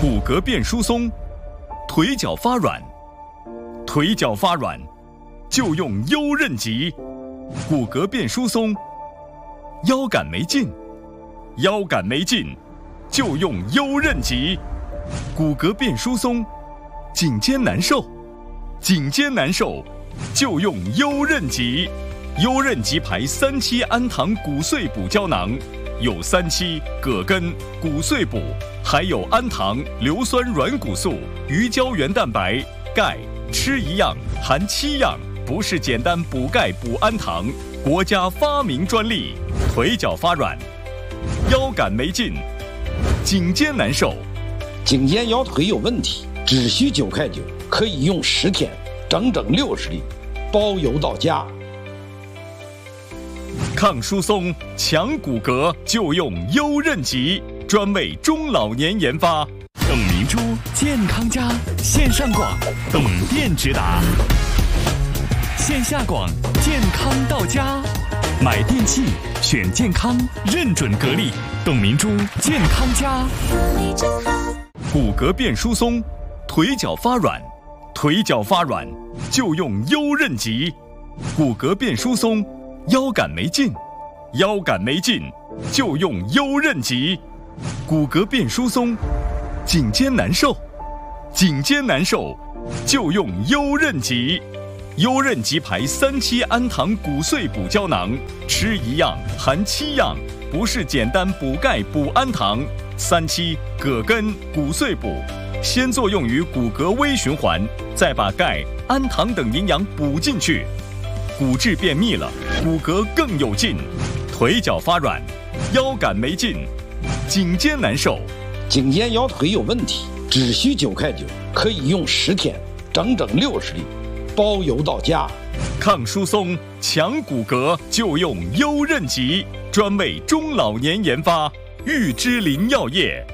骨骼变疏松，腿脚发软，腿脚发软就用优韧极；骨骼变疏松，腰杆没劲，腰杆没劲就用优韧极；骨骼变疏松，颈肩难受，颈肩难受就用优韧极。优韧极牌3期氨糖骨碎补胶囊，有3期、葛根、骨碎补，还有氨糖、硫酸软骨素、鱼胶原蛋白、钙，吃一样含7样，不是简单补钙补氨糖，国家发明专利。腿脚发软，腰杆没劲，颈肩难受， 颈肩腰腿有问题，只需9块9，可以用10天，整整60粒，包邮到家。 抗疏松、强骨骼就用优韧极，专为中老年研发。 董明珠健康家线上广，董店直达；线下广，健康到家。买电器选健康，认准格力，董明珠健康家。 骨骼变疏松，腿脚发软，腿脚发软就用优韧极；骨骼变疏松，腰杆没劲，腰杆没劲就用优韧极；骨骼变疏松，颈肩难受，颈肩难受就用优韧极。优韧极牌3期氨糖骨碎补胶囊，吃一样含7样，不是简单补钙补氨糖。3期、葛根、骨碎补，先作用于骨骼微循环，再把钙、氨糖等营养补进去，骨质变密了，骨骼更有劲。腿脚发软，腰杆没劲，颈肩难受， 颈肩腰腿有问题，只需9块9，可以用10天，整整60粒，包邮到家。 抗疏松、强骨骼就用优韧极，专为中老年研发。玉芝林药业。